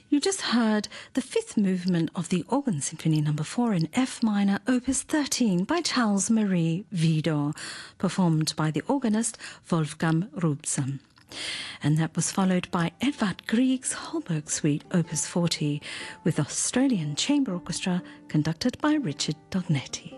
You just heard the fifth movement of the Organ Symphony No. 4 in F minor, Opus 13 by Charles Marie Widor, performed by the organist Wolfgang Rubsen. And that was followed by Edvard Grieg's Holberg Suite, Opus 40, with Australian Chamber Orchestra conducted by Richard Dognetti.